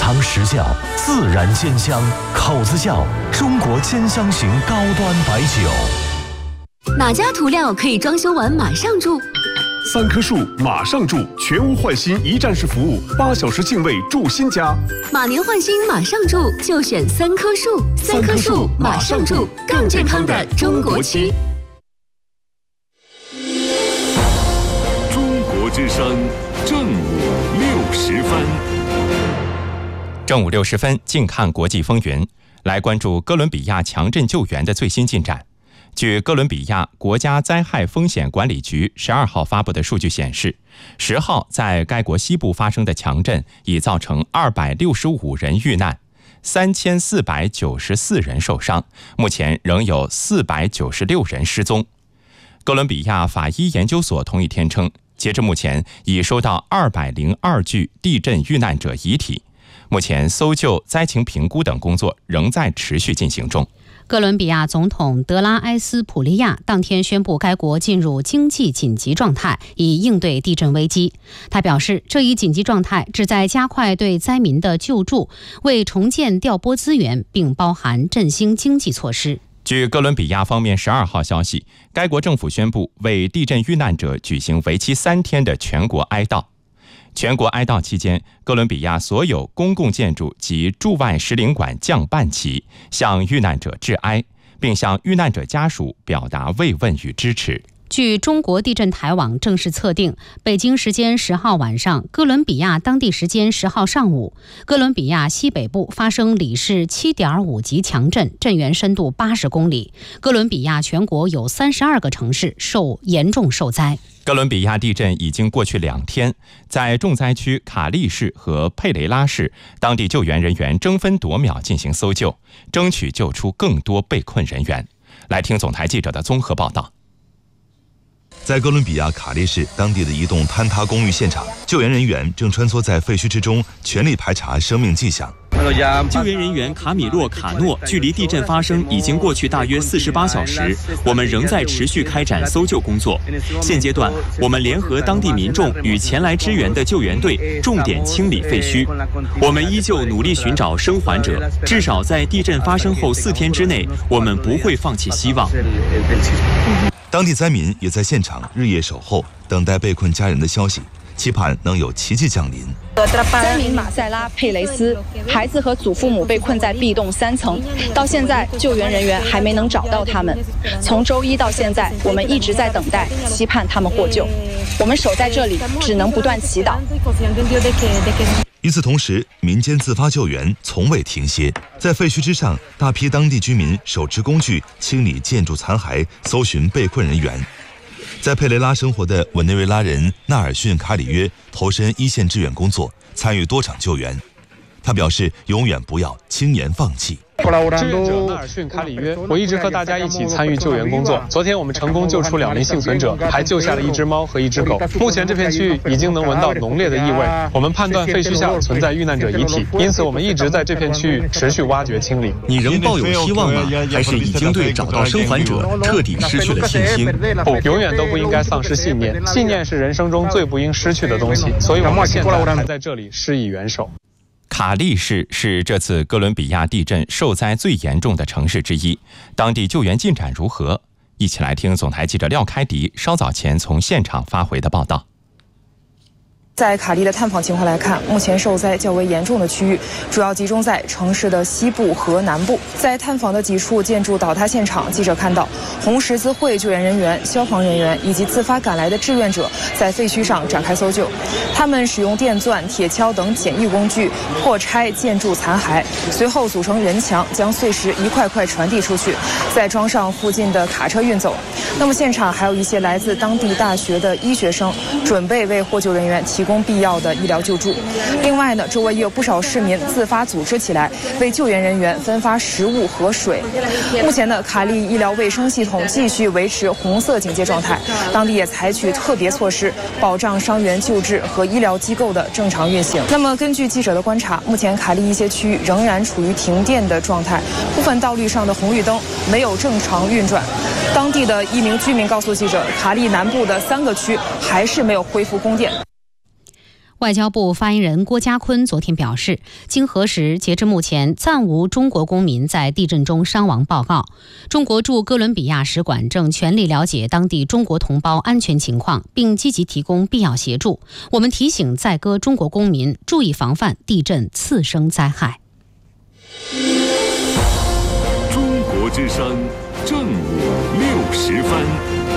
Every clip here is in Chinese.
藏实效，自然鲜香，口子窖中国兼香型高端白酒。 哪家涂料可以装修完马上住 ？3棵树马上住，全屋换新一站式服务，8小时净位住新家。 马年换新马上住，就选3棵树。3棵树马上住，更健康的中国区。 中国之声，正午60分。 正午60分，近看国际风云，来关注哥伦比亚强震救援的最新进展。据哥伦比亚国家灾害风险管理局12号发布的数据显示，10号在该国西部发生的强震已造成265人遇难，3494人受伤，目前仍有496人失踪。哥伦比亚法医研究所同一天称，截至目前已收到202具地震遇难者遗体，目前搜救、灾情评估等工作仍在持续进行中。 哥伦比亚总统德拉埃斯普利亚当天宣布该国进入经济紧急状态，以应对地震危机。他表示，这一紧急状态旨在加快对灾民的救助，为重建调拨资源，并包含振兴经济措施。 据哥伦比亚方面12号消息，该国政府宣布为地震遇难者举行为期3天的全国哀悼。全国哀悼期间，哥伦比亚所有公共建筑及驻外使领馆降半旗，向遇难者致哀，并向遇难者家属表达慰问与支持。 据中国地震台网正式测定，北京时间10号晚上，哥伦比亚当地时间10号上午，哥伦比亚西北部发生里氏7.5级强震，震源深度80公里。哥伦比亚全国有32个城市严重受灾。 哥伦比亚地震已经过去2天，在重灾区卡利市和佩雷拉市，当地救援人员争分夺秒进行搜救，争取救出更多被困人员。来听总台记者的综合报道。 在哥伦比亚卡利市当地的一栋坍塌公寓现场，救援人员正穿梭在废墟之中，全力排查生命迹象。 救援人员卡米洛·卡诺，距离地震发生已经过去大约48小时，我们仍在持续开展搜救工作。现阶段，我们联合当地民众与前来支援的救援队，重点清理废墟。我们依旧努力寻找生还者，至少在地震发生后4天之内，我们不会放弃希望。 当地灾民也在现场日夜守候，等待被困家人的消息，期盼能有奇迹降临。 灾民马塞拉·佩雷斯，孩子和祖父母被困在 B 栋3层，到现在救援人员还没能找到他们。从周一到现在，我们一直在等待，期盼他们获救。我们守在这里，只能不断祈祷。 与此同时，民间自发救援从未停歇，在废墟之上，大批当地居民手持工具清理建筑残骸，搜寻被困人员。在佩雷拉生活的委内瑞拉人纳尔逊·卡里约投身一线志愿工作，参与多场救援。他表示，永远不要轻言放弃。 志愿者纳尔逊·卡里约，我一直和大家一起参与救援工作。昨天我们成功救出2名幸存者，还救下了1只猫和1只狗。目前这片区域已经能闻到浓烈的异味，我们判断废墟下存在遇难者遗体，因此我们一直在这片区域持续挖掘清理。 你仍抱有希望吗？还是已经对找到生还者彻底失去了信心？ 不，永远都不应该丧失信念。信念是人生中最不应失去的东西，所以我们现在还在这里施以援手。 卡利市是这次哥伦比亚地震受灾最严重的城市之一，当地救援进展如何？一起来听总台记者廖开迪稍早前从现场发回的报道。 在卡利的探访情况来看，目前受灾较为严重的区域主要集中在城市的西部和南部。在探访的几处建筑倒塌现场，记者看到红十字会救援人员、消防人员以及自发赶来的志愿者在废墟上展开搜救。他们使用电钻、铁锹等简易工具破拆建筑残骸，随后组成人墙，将碎石一块块传递出去，再装上附近的卡车运走。那么现场还有一些来自当地大学的医学生，准备为获救人员提供必要的医疗救助。另外呢，周围也有不少市民自发组织起来，为救援人员分发食物和水。目前呢，卡利医疗卫生系统继续维持红色警戒状态，当地也采取特别措施，保障伤员救治和医疗机构的正常运行。那么根据记者的观察，目前卡利一些区域仍然处于停电的状态，部分道路上的红绿灯没有正常运转。当地的一名居民告诉记者，卡利南部的3个区还是没有恢复供电。 外交部发言人郭家坤昨天表示，经核实，截至目前暂无中国公民在地震中伤亡报告。中国驻哥伦比亚使馆正全力了解当地中国同胞安全情况，并积极提供必要协助。我们提醒在哥中国公民注意防范地震次生灾害。 中国之声正午60分。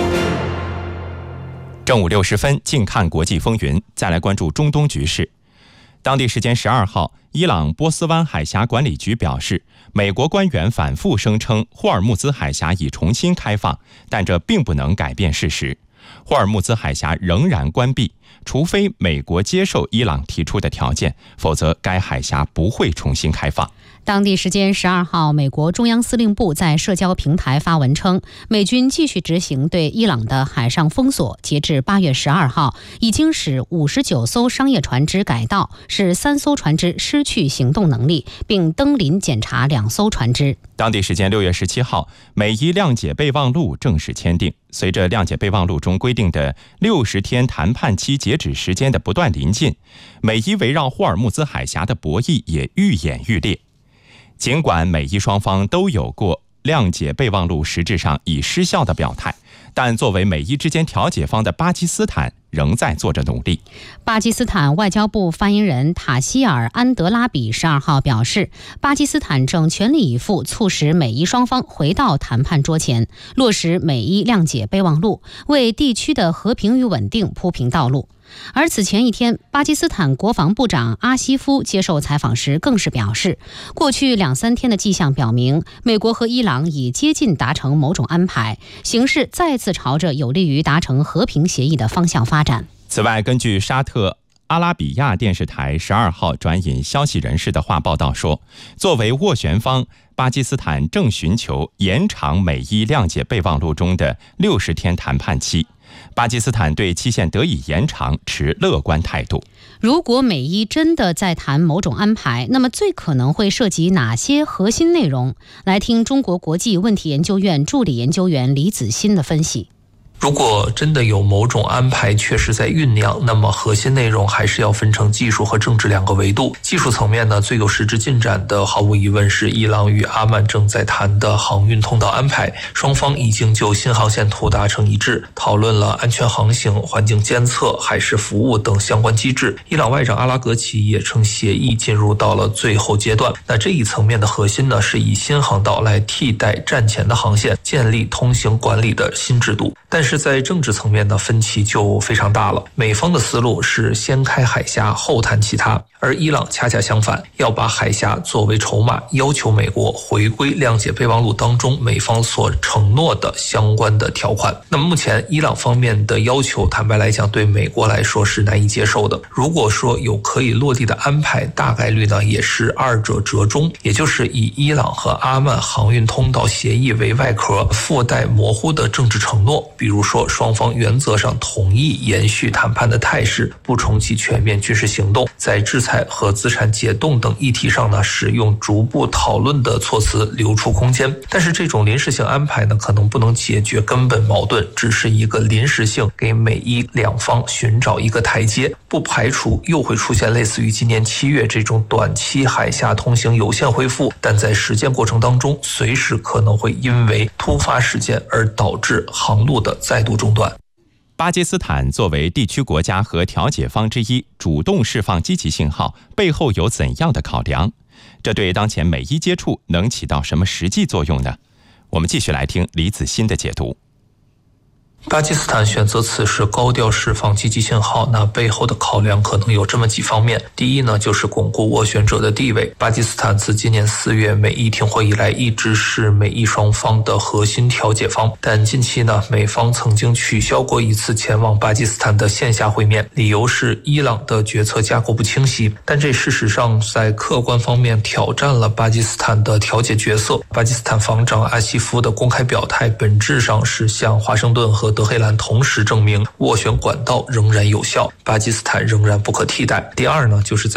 正午60分，近看国际风云，再来关注中东局势。当地时间12号，伊朗波斯湾海峡管理局表示，美国官员反复声称霍尔木兹海峡已重新开放，但这并不能改变事实。霍尔木兹海峡仍然关闭，除非美国接受伊朗提出的条件，否则该海峡不会重新开放。 当地时间12号，美国中央司令部在社交平台发文称，美军继续执行对伊朗的海上封锁，截至8月12号，已经使59艘商业船只改道，使3艘船只失去行动能力，并登临检查2艘船只。 当地时间6月17号，美伊谅解备忘录正式签订。随着谅解备忘录中规定的60天谈判期截止时间的不断临近，美伊围绕霍尔木兹海峡的博弈也愈演愈烈。尽管美伊双方都有过谅解备忘录实质上已失效的表态，但作为美伊之间调解方的巴基斯坦仍在做着努力。 巴基斯坦外交部发言人塔希尔·安德拉比12号表示，巴基斯坦正全力以赴促使美伊双方回到谈判桌前，落实美伊谅解备忘录，为地区的和平与稳定铺平道路。而此前一天，巴基斯坦国防部长阿西夫接受采访时更是表示，过去2-3天的迹象表明，美国和伊朗已接近达成某种安排，形势再次朝着有利于达成和平协议的方向发展。 此外，根据沙特阿拉比亚电视台12号转引消息人士的话报道说，作为斡旋方，巴基斯坦正寻求延长美伊谅解备忘录中的60天谈判期。巴基斯坦对期限得以延长持乐观态度。 如果美伊真的在谈某种安排，那么最可能会涉及哪些核心内容？来听中国国际问题研究院助理研究员李子欣的分析。 如果真的有某种安排确实在酝酿，那么核心内容还是要分成技术和政治2个维度。技术层面呢，最有实质进展的毫无疑问是伊朗与阿曼正在谈的航运通道安排，双方已经就新航线图达成一致，讨论了安全航行、环境监测、海事服务等相关机制。伊朗外长阿拉格齐也称协议进入到了最后阶段。那这一层面的核心呢，是以新航道来替代战前的航线，建立通行管理的新制度。但是在政治层面的分歧就非常大了。美方的思路是先开海峡后谈其他，而伊朗恰恰相反，要把海峡作为筹码，要求美国回归谅解备忘录当中美方所承诺的相关的条款。那么目前伊朗方面的要求，坦白来讲对美国来说是难以接受的。如果说有可以落地的安排，大概率呢也是二者折中，也就是以伊朗和阿曼航运通道协议为外壳，附带模糊的政治承诺，比如说双方原则上同意延续谈判的态势，不重启全面军事行动，在制裁和资产解冻等议题上呢，使用逐步讨论的措辞留出空间。但是这种临时性安排呢，可能不能解决根本矛盾，只是一个临时性，给美伊两方寻找一个台阶，不排除又会出现类似于今年7月这种短期海峡通行有限恢复，但在实践过程当中，随时可能会因为突发事件而导致航路的再度中断。 巴基斯坦作为地区国家和调解方之一，主动释放积极信号，背后有怎样的考量？这对当前美伊接触能起到什么实际作用呢？我们继续来听李子欣的解读。 巴基斯坦选择此时高调释放积极信号，那背后的考量可能有这么几方面。第一呢，就是巩固斡旋者的地位。巴基斯坦自今年4月美伊停火以来，一直是美伊双方的核心调解方。但近期呢，美方曾经取消过一次前往巴基斯坦的线下会面，理由是伊朗的决策架构不清晰。但这事实上在客观方面挑战了巴基斯坦的调解角色。巴基斯坦防长阿西夫的公开表态，本质上是向华盛顿和德黑兰同时证明斡旋管道仍然有效，巴基斯坦仍然不可替代。第二呢，就是在